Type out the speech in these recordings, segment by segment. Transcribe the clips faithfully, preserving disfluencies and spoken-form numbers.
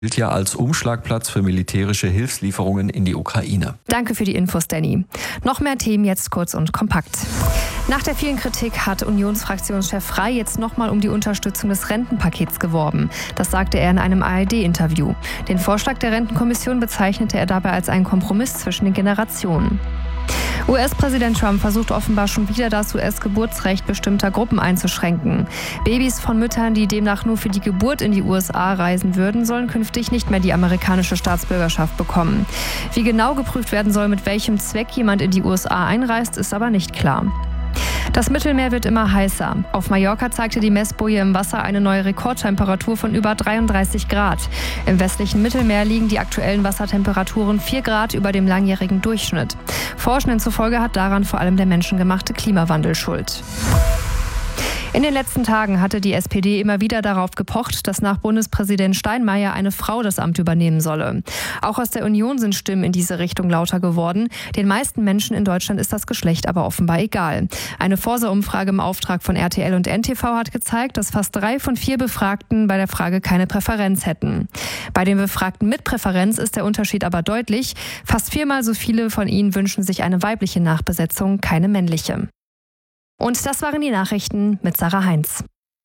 gilt ja als Umschlagplatz für militärische Hilfslieferungen in die Ukraine. Danke für die Infos, Danny. Noch mehr Themen jetzt kurz und kompakt. Nach der vielen Kritik hat Unionsfraktionschef Frey jetzt nochmal um die Unterstützung des Rentenpakets geworben. Das sagte er in einem A R D-Interview. Den Vorschlag der Rentenkommission bezeichnete er dabei als einen Kompromiss zwischen den Generationen. U S-Präsident Trump versucht offenbar schon wieder, das U S-Geburtsrecht bestimmter Gruppen einzuschränken. Babys von Müttern, die demnach nur für die Geburt in die U S A reisen würden, sollen künftig nicht mehr die amerikanische Staatsbürgerschaft bekommen. Wie genau geprüft werden soll, mit welchem Zweck jemand in die U S A einreist, ist aber nicht klar. Das Mittelmeer wird immer heißer. Auf Mallorca zeigte die Messboje im Wasser eine neue Rekordtemperatur von über dreiunddreißig Grad. Im westlichen Mittelmeer liegen die aktuellen Wassertemperaturen vier Grad über dem langjährigen Durchschnitt. Forschenden zufolge hat daran vor allem der menschengemachte Klimawandel Schuld. In den letzten Tagen hatte die S P D immer wieder darauf gepocht, dass nach Bundespräsident Steinmeier eine Frau das Amt übernehmen solle. Auch aus der Union sind Stimmen in diese Richtung lauter geworden. Den meisten Menschen in Deutschland ist das Geschlecht aber offenbar egal. Eine Forsa-Umfrage im Auftrag von R T L und N T V hat gezeigt, dass fast drei von vier Befragten bei der Frage keine Präferenz hätten. Bei den Befragten mit Präferenz ist der Unterschied aber deutlich. Fast viermal so viele von ihnen wünschen sich eine weibliche Nachbesetzung, keine männliche. Und das waren die Nachrichten mit Sarah Heinz.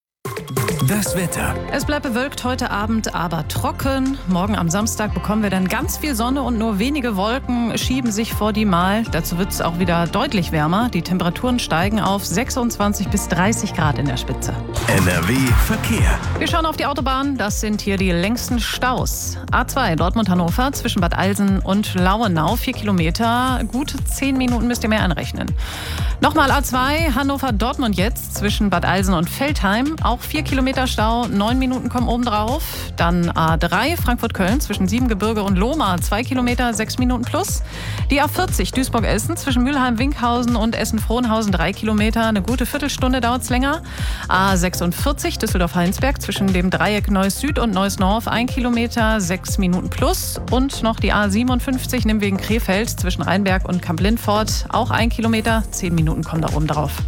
Das Wetter. Es bleibt bewölkt heute Abend, aber trocken. Morgen am Samstag bekommen wir dann ganz viel Sonne und nur wenige Wolken schieben sich vor die Mal. Dazu wird es auch wieder deutlich wärmer. Die Temperaturen steigen auf sechsundzwanzig bis dreißig Grad in der Spitze. N R W Verkehr. Wir schauen auf die Autobahn. Das sind hier die längsten Staus. A zwei Dortmund-Hannover zwischen Bad Alsen und Lauenau. Vier Kilometer. Gut zehn Minuten müsst ihr mehr anrechnen. Nochmal A zwei Hannover-Dortmund jetzt zwischen Bad Alsen und Veltheim. Auch vier Kilometer Stau, neun Minuten kommen obendrauf. Dann A drei Frankfurt-Köln zwischen Siebengebirge und Lohmar, zwei Kilometer, sechs Minuten plus. Die A vierzig Duisburg-Essen zwischen Mülheim-Winkhausen und Essen-Frohnhausen, drei Kilometer, eine gute Viertelstunde dauert es länger. A sechsundvierzig Düsseldorf-Heinsberg zwischen dem Dreieck Neuss-Süd und Neuss-Nord, ein Kilometer, sechs Minuten plus. Und noch die A siebenundfünfzig Nimwegen Krefeld zwischen Rheinberg und Kamp-Lindfort, auch ein Kilometer, zehn Minuten kommen da oben drauf.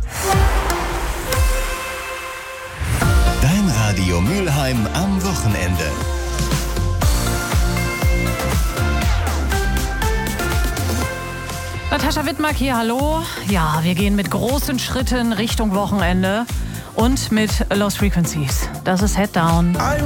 Radio Mülheim am Wochenende. Natascha Wittmark hier, hallo. Ja, wir gehen mit großen Schritten Richtung Wochenende und mit Lost Frequencies. Das ist Head Down.